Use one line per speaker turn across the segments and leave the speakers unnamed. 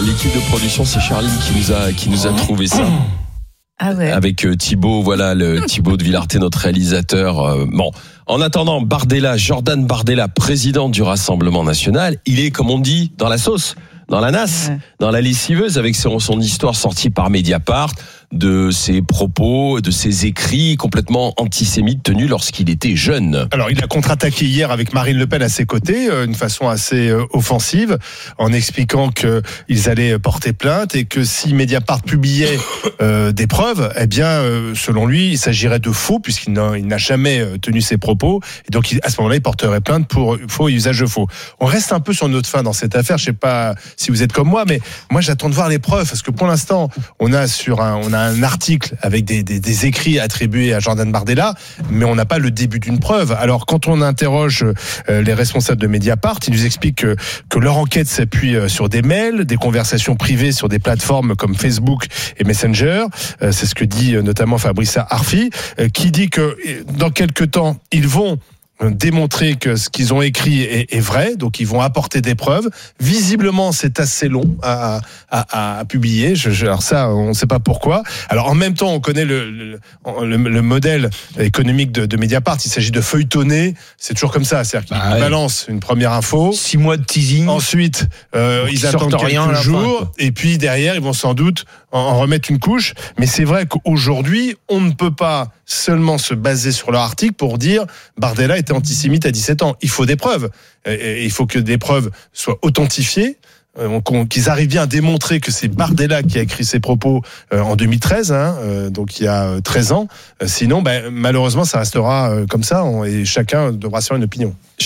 l'équipe de production, c'est Charline qui nous a trouvé ça.
Ah ouais.
Avec Thibaut, Thibaut de Villarté, notre réalisateur. Bon, en attendant, Jordan Bardella, président du Rassemblement National, il est, comme on dit, dans la sauce, dans la nasse, dans la lessiveuse, avec son histoire sortie par Mediapart, de ses propos, de ses écrits complètement antisémites tenus lorsqu'il était jeune.
Alors, il a contre-attaqué hier avec Marine Le Pen à ses côtés, d'une façon assez offensive, en expliquant qu'ils allaient porter plainte et que si Mediapart publiait des preuves, eh bien, selon lui, il s'agirait de faux, puisqu'il n'a jamais tenu ses propos, et donc à ce moment-là, il porterait plainte pour faux et usage de faux. On reste un peu sur notre fin dans cette affaire. Je sais pas si vous êtes comme moi, mais moi, j'attends de voir les preuves, parce que pour l'instant, on a un article avec des écrits attribués à Jordan Bardella, mais on n'a pas le début d'une preuve. Alors, quand on interroge les responsables de Mediapart, ils nous expliquent que leur enquête s'appuie sur des mails, des conversations privées sur des plateformes comme Facebook et Messenger. C'est ce que dit notamment Fabrice Arfi, qui dit que dans quelques temps, ils vont démontrer que ce qu'ils ont écrit est vrai, donc ils vont apporter des preuves. Visiblement, c'est assez long à publier. Alors ça, on ne sait pas pourquoi. Alors en même temps, on connaît le modèle économique de Mediapart. Il s'agit de feuilletonner. C'est toujours comme ça, c'est-à-dire qu'ils balancent une première info.
6 mois de teasing.
Ensuite, ils attendent quelques jours, et puis derrière, ils vont sans doute en remettre une couche. Mais c'est vrai qu'aujourd'hui, on ne peut pas seulement se baser sur leur article pour dire Bardella était antisémite à 17 ans. Il faut des preuves. Et il faut que des preuves soient authentifiées, qu'ils arrivent bien à démontrer que c'est Bardella qui a écrit ces propos en 2013, donc il y a 13 ans. Sinon, malheureusement, ça restera comme ça, et chacun devra se faire une opinion.
Charles ?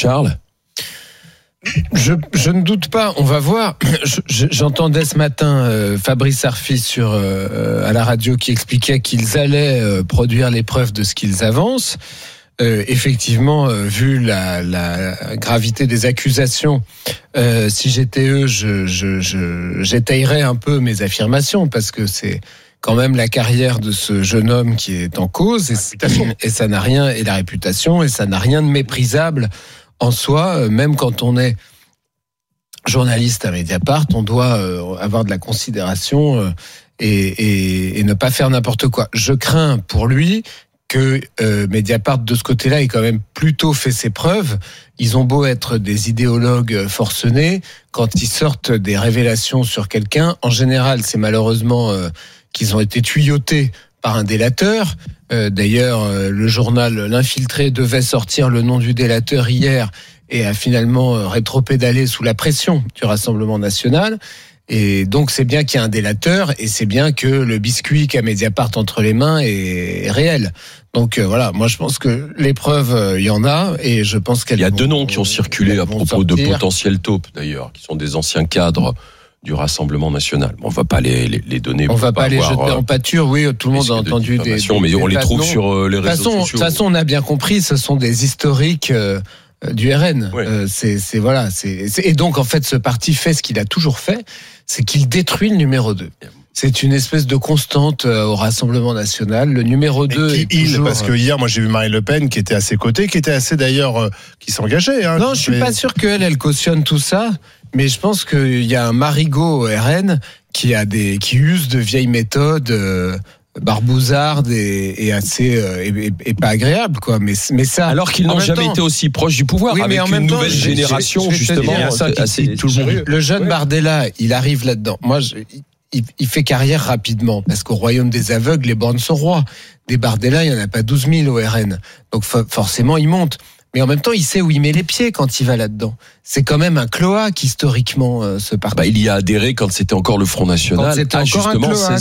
Je ne doute pas, on va voir. J'entendais ce matin Fabrice Arfi à la radio qui expliquait qu'ils allaient produire les preuves de ce qu'ils avancent. Effectivement, vu la gravité des accusations, si j'étais eux, j'étayerais un peu mes affirmations, parce que c'est quand même la carrière de ce jeune homme qui est en cause, et ça n'a rien, et la réputation, et ça n'a rien de méprisable en soi. Même quand on est journaliste à Mediapart, on doit avoir de la considération et ne pas faire n'importe quoi. Je crains pour lui que Mediapart, de ce côté-là, ait quand même plutôt fait ses preuves. Ils ont beau être des idéologues forcenés, quand ils sortent des révélations sur quelqu'un, en général, c'est malheureusement qu'ils ont été tuyautés par un délateur. D'ailleurs, le journal L'Infiltré devait sortir le nom du délateur hier et a finalement rétropédalé sous la pression du Rassemblement National. Et donc, c'est bien qu'il y a un délateur, et c'est bien que le biscuit qu'a Mediapart entre les mains est réel. Donc voilà, moi je pense que les preuves, il y en a, et je pense qu'elles.
Il y a 2 noms qui ont circulé à propos de potentiels taupes, d'ailleurs, qui sont des anciens cadres du Rassemblement National. On va pas les donner.
On va pas les jeter en pâture. Oui, tout le monde a entendu des
mais on les trouve sur les réseaux sociaux.
De toute façon, on a bien compris, ce sont des historiques du RN.
Ouais.
Et donc en fait, ce parti fait ce qu'il a toujours fait, c'est qu'il détruit le numéro 2. C'est une espèce de constante au Rassemblement National. Le numéro 2 est toujours...
Parce que hier, moi, j'ai vu Marine Le Pen qui était à ses côtés, qui était assez d'ailleurs, qui s'engageait.
Non, je suis pas sûr qu'elle cautionne tout ça, mais je pense qu'il y a un marigot au RN qui use de vieilles méthodes barbouzardes et assez et pas agréables, quoi. Mais ça.
Alors qu'ils n'ont jamais été aussi proches du pouvoir,
oui,
avec
mais en
une
même
nouvelle
temps,
génération, justement.
Le jeune Bardella, il arrive là-dedans. Moi, il fait carrière rapidement, parce qu'au royaume des aveugles, les bornes sont rois. Des Bardella, il n'y en a pas 12 000 au RN. Donc forcément, il monte. Mais en même temps, il sait où il met les pieds quand il va là-dedans. C'est quand même un cloaque, historiquement, ce parti.
Il y a adhéré quand c'était encore le Front National.
Quand c'était encore un cloaque.